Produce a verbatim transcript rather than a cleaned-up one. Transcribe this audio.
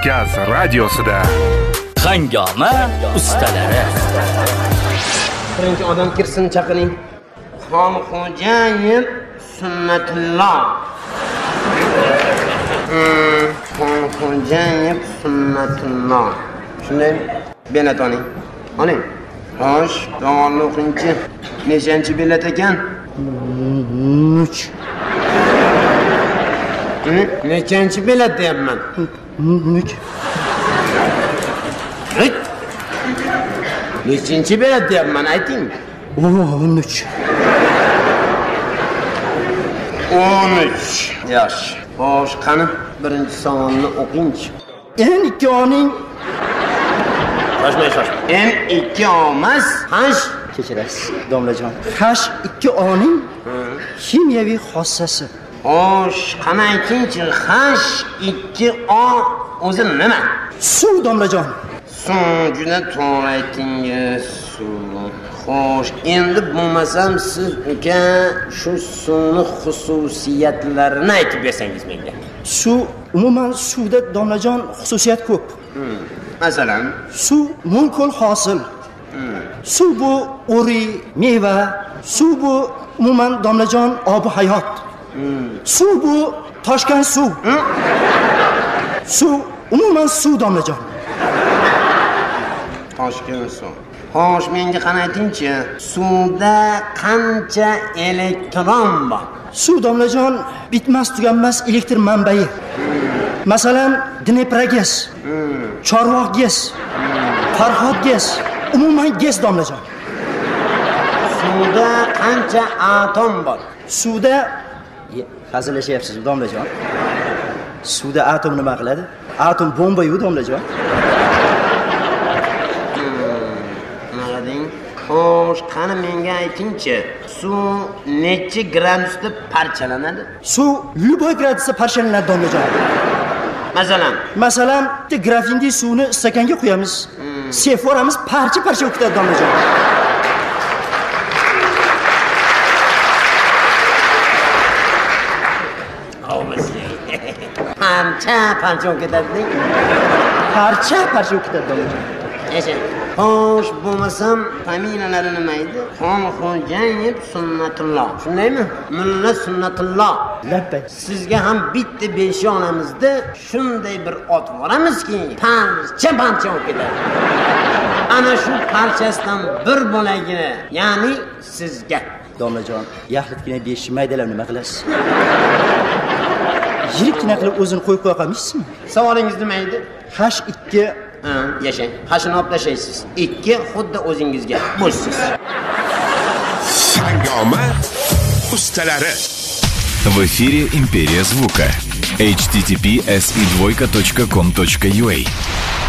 Kavkaz radiosida Hangoma ustalari. Birinchi odam kirsin, chaqiring. Xonxo'jayev Sunnatulloh. Hmm, Xonxo'jayev Sunnatulloh. Shunday bilet oling. Oling. Xo'sh, davomli o'qingchi. Nechanchi bilet ekan? uch. Nechanchi bilet deyapman? uch. Nechanchi bilet deyapman, ayting. o'n uch. o'n uch. Yaxshi. Xo'sh, qani birinchi savolni o'qingchi. En ikki oning Shoshmay, shoshmay. En ikki omas hash. Kechirasiz, domlajon. Hash ikki oning kimyaviy xossasi. Xo'sh, qani aytingchi, hash ikki o o'zi nima? Suv, domlajon. Suv, juda to'g'ri aytingiz. Suv. Xo'sh, endi bo'lmasam siz uka shu suvning xususiyatlarini aytib bersangiz menga. Suv, umuman suvda domlajon xususiyat ko'p. Hmm. Masalan, suv mo'l-ko'l hosil. Hmm. Suv bu o'ri, meva, suv bu umuman domlajon ob hayot. Hmm. Suv bu toshgan suv. Hmm. Suv umuman suv domlajon. Toshgan suv. Xo'sh, menga qani aytingchi, suvda qancha elektron bor? Suv domlajon bitmas tuganmas elektr manbai. Hmm. Masalan, Dnepragaz, hmm. Chorvoq gaz, hmm. Farhod gaz, umuman gaz domlajon. Suvda qancha atom bor? Suvda hazillashyapsiz domlajon. Suvda atom nima qiladi? Atom bomba-yu domlajon. Xo'sh, qani menga aytingchi, suv necha gradusda parchalanadi? Suv любой gradusda parchalanadi domlajon. Masalan, masalan, bitta grafindek suvni stakanga quyamiz. Hmm. Seforamiz parcha-parcha o'qitadi domlajon. Parcha-parcha o'qitadi. Parcha-parcha o'qitadi domlajon. Yasha. Xo'sh, bo'lmasam, familiyalari nima edi? Xonxo'jayev Sunnatulloh. Shundaymi? Mulla Sunnatulloh. Labbay. Sizga ham bitta beshi onamizda shunday bir ot boramizki, parcha-parcha bo'lib ketadi. Ana shu parchasidan bir bo'lagini, ya'ni sizga. Domlajon, yaxlitgina beshi maydalar nima qilasiz? Yirikkina qilib o'zini qo'yib qo'ya qolmaysizmi? Savolingiz nima edi? hash ikki Ha, yashang. Hashini oplashaysiz. ikki xuddi o'zingizga bo'lsiz. Hangoma ustalari. В эфире Империя звука. эйч ти ти пи эс и двойка точка ком точка ю а